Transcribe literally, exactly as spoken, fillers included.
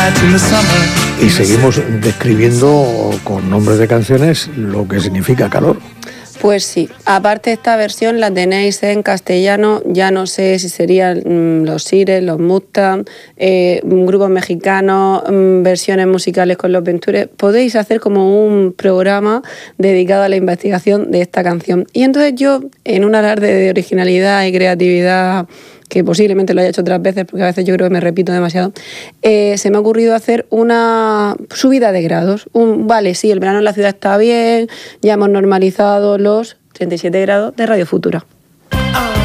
Y seguimos describiendo con nombres de canciones lo que significa calor. Pues sí, aparte esta versión la tenéis en castellano, ya no sé si serían mmm, los Sires, los Mustang, eh, grupos mexicanos, mmm, versiones musicales con los Ventures. Podéis hacer como un programa dedicado a la investigación de esta canción. Y entonces yo, en un alarde de originalidad y creatividad, que posiblemente lo haya hecho otras veces, porque a veces yo creo que me repito demasiado, eh, se me ha ocurrido hacer una subida de grados. Un, vale, sí, el verano en la ciudad está bien, ya hemos normalizado los treinta y siete grados de Radio Futura.